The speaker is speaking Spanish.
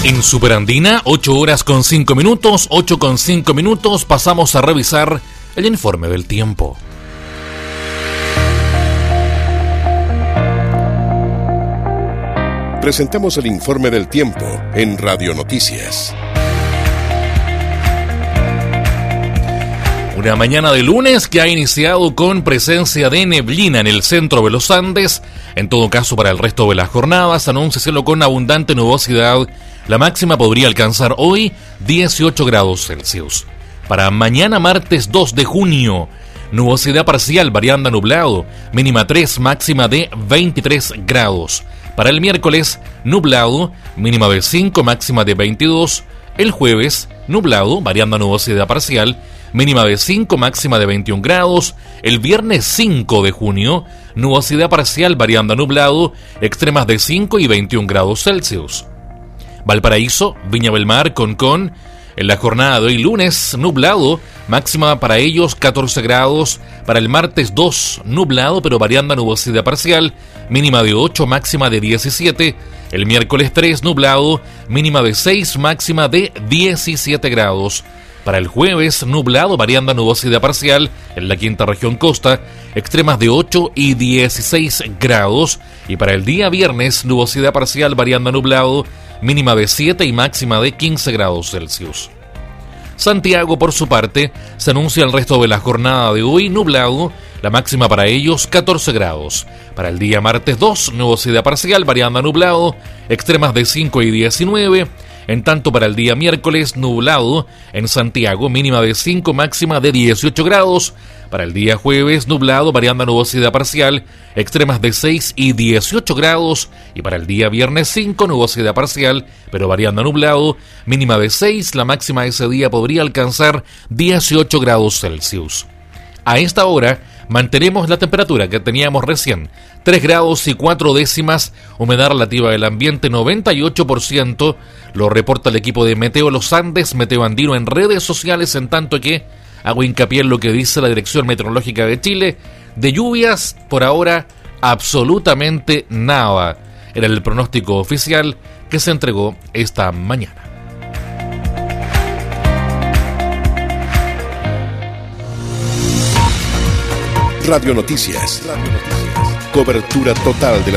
En Superandina, 8 horas con 5 minutos, 8 con 5 minutos, pasamos a revisar el informe del tiempo. Presentamos el informe del tiempo en Radio Noticias. Una mañana de lunes que ha iniciado con presencia de neblina en el centro de los Andes. En todo caso, para el resto de las jornadas, anuncia cielo con abundante nubosidad. La máxima podría alcanzar hoy 18 grados Celsius. Para mañana martes 2 de junio, nubosidad parcial variando a nublado, mínima 3, máxima de 23 grados. Para el miércoles, nublado, mínima de 5, máxima de 22. El jueves, nublado, variando a nubosidad parcial, mínima de 5, máxima de 21 grados. El viernes 5 de junio, nubosidad parcial variando a nublado, extremas de 5 y 21 grados Celsius. Valparaíso, Viña del Mar, Concón, en la jornada de hoy lunes, nublado, máxima para ellos 14 grados. Para el martes 2, nublado, pero variando a nubosidad parcial, mínima de 8, máxima de 17. El miércoles 3, nublado, mínima de 6, máxima de 17 grados. Para el jueves, nublado, variando a nubosidad parcial, en la quinta región costa, extremas de 8 y 16 grados. Y para el día viernes, nubosidad parcial, variando a nublado, mínima de 7 y máxima de 15 grados Celsius. Santiago, por su parte, se anuncia el resto de la jornada de hoy nublado, la máxima para ellos 14 grados. Para el día martes 2, nubosidad parcial, variando a nublado, extremas de 5 y 19. En tanto, para el día miércoles, nublado en Santiago, mínima de 5, máxima de 18 grados. Para el día jueves, nublado, variando a nubosidad parcial, extremas de 6 y 18 grados. Y para el día viernes 5, nubosidad parcial, pero variando a nublado, mínima de 6, la máxima de ese día podría alcanzar 18 grados Celsius. A esta hora, mantenemos la temperatura que teníamos recién, 3 grados y 4 décimas, humedad relativa del ambiente 98%, lo reporta el equipo de Meteo Los Andes, Meteo Andino en redes sociales, en tanto que hago hincapié en lo que dice la Dirección Meteorológica de Chile, de lluvias por ahora absolutamente nada, era el pronóstico oficial que se entregó esta mañana. Radio Noticias. Cobertura total de la